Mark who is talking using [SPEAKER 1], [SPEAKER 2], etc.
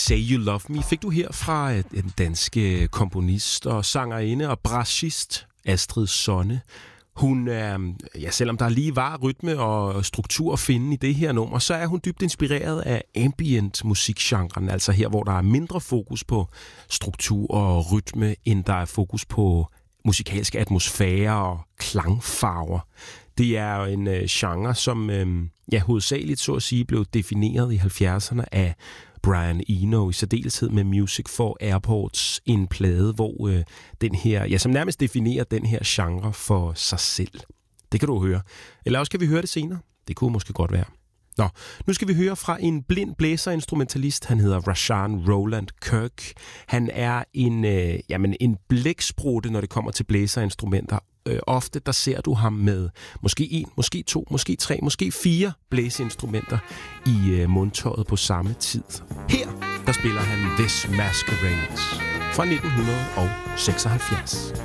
[SPEAKER 1] Say You Love Me fik du her fra den danske komponist og sangerinde og brassist Astrid Sonne. Hun er, selvom der lige var rytme og struktur at finde i det her nummer, så er hun dybt inspireret af ambient musikgenren, altså her, hvor der er mindre fokus på struktur og rytme, end der er fokus på musikalske atmosfære og klangfarver. Det er jo en genre, som hovedsageligt så at sige blev defineret i 70'erne af Brian Eno, i særdeleshed med Music for Airports, en plade, hvor den her, som nærmest definerer den her genre for sig selv. Det kan du høre. Eller også kan vi høre det senere. Det kunne måske godt være. Nå, nu skal vi høre fra en blind blæserinstrumentalist. Han hedder Rashaan Roland Kirk. Han er en blæksprutte, når det kommer til blæserinstrumenter. Ofte der ser du ham med måske 1, måske 2, måske 3, måske 4 blæseinstrumenter i mundtøjet på samme tid. Her der spiller han This Masquerades fra 1976.